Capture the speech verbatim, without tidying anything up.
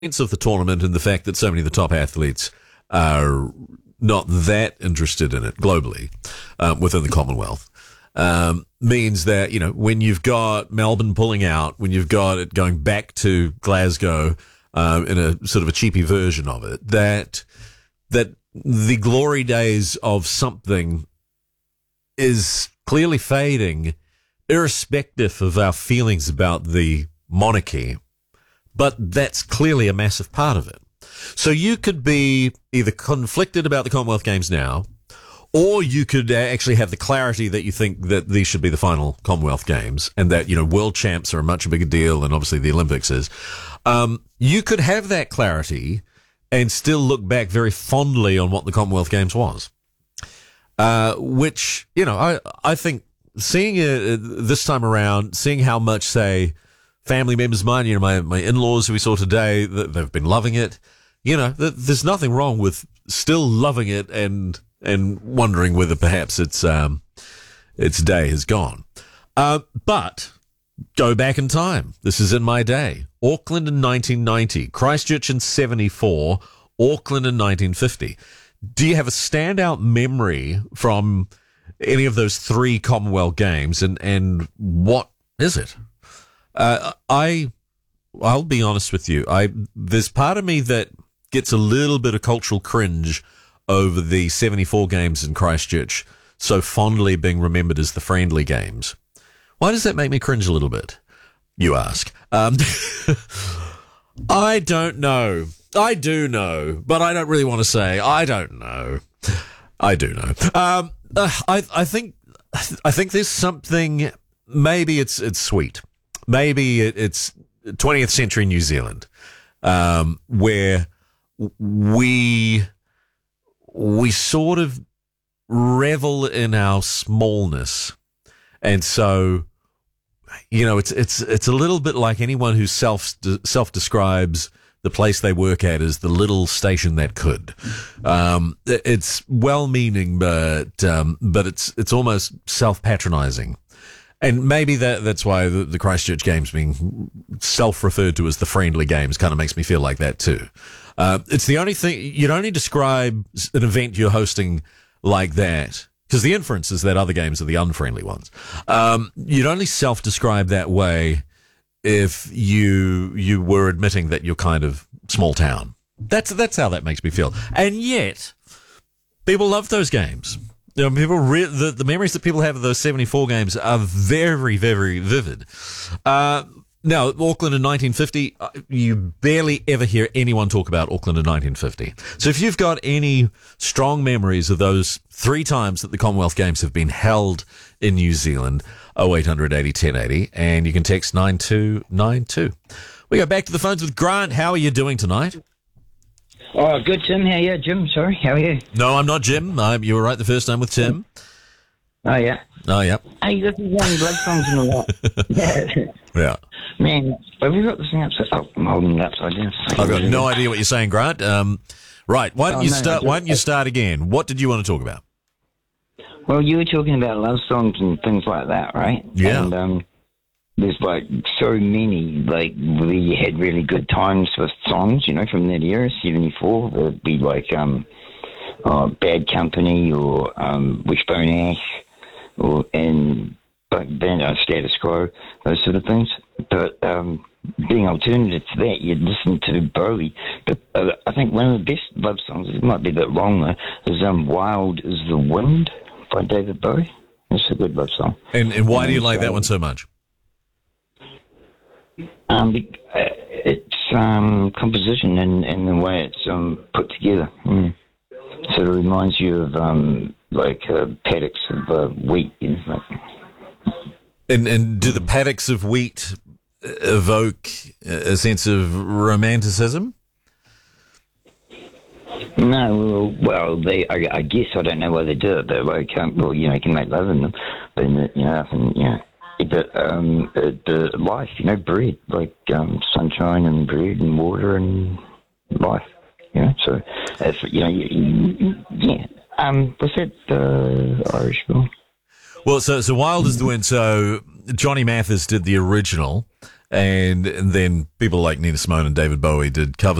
of the tournament and the fact that so many of the top athletes are not that interested in it globally um, within the Commonwealth um, means that, you know, when you've got Melbourne pulling out, when you've got it going back to Glasgow um, in a sort of a cheapy version of it, that that the glory days of something is clearly fading, irrespective of our feelings about the monarchy. But that's clearly a massive part of it. So you could be either conflicted about the Commonwealth Games now, or you could actually have the clarity that you think that these should be the final Commonwealth Games and that, you know, world champs are a much bigger deal than obviously the Olympics is. Um, you could have that clarity and still look back very fondly on what the Commonwealth Games was. Uh, which, you know, I, I think seeing it this time around, seeing how much, say, family members of mine, you know, my, my in-laws who we saw today, they've been loving it. You know, there's nothing wrong with still loving it and and wondering whether perhaps its um its day has gone. Uh, but go back in time. This is in my day. Auckland in nineteen ninety, Christchurch in seventy-four, Auckland in nineteen fifty. Do you have a standout memory from any of those three Commonwealth Games, and and what is it? Uh, I, I'll be honest with you. I, there's part of me that gets a little bit of cultural cringe over the seventy-four games in Christchurch so fondly being remembered as the friendly games. Why does that make me cringe a little bit? You ask. Um, I don't know. I do know, but I don't really want to say. I don't know. I do know. Um, uh, I, I think, I think there's something. Maybe it's it's sweet. Maybe it's twentieth century New Zealand, um, where we we sort of revel in our smallness, and so, you know, it's it's it's a little bit like anyone who self self describes the place they work at as the little station that could. Um, it's well meaning, but um, but it's it's almost self patronizing. And maybe that that's why the, the Christchurch Games being self-referred to as the friendly games kind of makes me feel like that too. Uh, it's the only thing, you'd only describe an event you're hosting like that, because the inference is that other games are the unfriendly ones. Um, you'd only self-describe that way if you you were admitting that you're kind of small town. That's that's how that makes me feel. And yet, people love those games. You know, people re- the, the memories that people have of those seventy-four games are very, very vivid. Uh, now, Auckland in nineteen fifty, you barely ever hear anyone talk about Auckland in nineteen fifty. So if you've got any strong memories of those three times that the Commonwealth Games have been held in New Zealand, oh eight hundred eighty ten eighty, and you can text nine two nine two. We go back to the phones with Grant. How are you doing tonight? Oh, good, Tim. How are you, Jim? Sorry, how are you? No, I'm not Jim. I'm, you were right the first time with Tim. Oh, yeah. Oh, yeah. Hey, this is one blood songs and all that. Yeah. Yeah. Man, have you got this thing upside Oh, I'm holding it upside down. I've got no idea what you're saying, Grant. Um, right. Why don't Oh, you no, start? I Why don't you start again? What did you want to talk about? Well, you were talking about love songs and things like that, right? Yeah. And um, there's like so many, like we had really good times with songs, you know, from that era, seventy-four. There'd be like um, uh, Bad Company or um, Wishbone Ash or and like band uh, Status Quo, those sort of things. But um, being alternative to that, you'd listen to Bowie. But uh, I think one of the best love songs, it might be a bit wrong though, is um, Wild is the Wind by David Bowie. It's a good love song. And and why do you And, like that um, one so much? Um, be- uh, it's um, composition and, and the way it's um, put together. Mm. Sort of reminds you of um, like uh, paddocks of uh, wheat. You know, like. And and do the paddocks of wheat evoke a sense of romanticism? No, well, they. I, I guess I don't know why they do it, but like, um, well, you know, you can make love in them, but you know, and, you know. But um, uh, the life, you know, bread, like um, sunshine and bread and water and life, you know. So, if, you know, you, you, yeah. Um, was that the uh, Irish film? Well, so so Wild is the Wind. So Johnny Mathis did the original, And, and then people like Nina Simone and David Bowie did covers